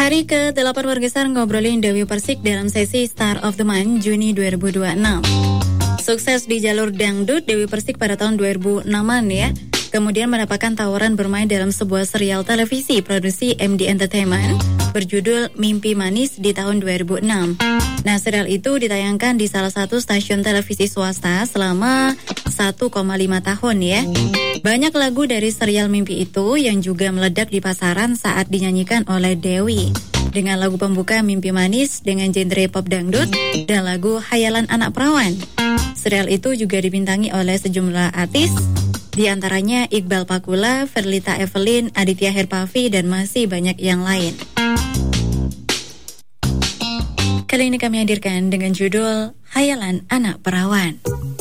Hari ke-8 Wargesar ngobrolin Dewi Persik dalam sesi Star of the Month Juni 2026. Sukses di jalur dangdut, Dewi Persik pada tahun 2006-an ya. Kemudian mendapatkan tawaran bermain dalam sebuah serial televisi produksi MD Entertainment berjudul Mimpi Manis di tahun 2006. Nah, serial itu ditayangkan di salah satu stasiun televisi swasta selama 1,5 tahun ya. Banyak lagu dari serial Mimpi itu yang juga meledak di pasaran saat dinyanyikan oleh Dewi. Dengan lagu pembuka Mimpi Manis dengan genre pop dangdut dan lagu Hayalan Anak Perawan. Serial itu juga dibintangi oleh sejumlah artis, di antaranya Iqbal Pakula, Verlita Evelyn, Aditya Herpavi, dan masih banyak yang lain. Kali ini kami hadirkan dengan judul Hayalan Anak Perawan.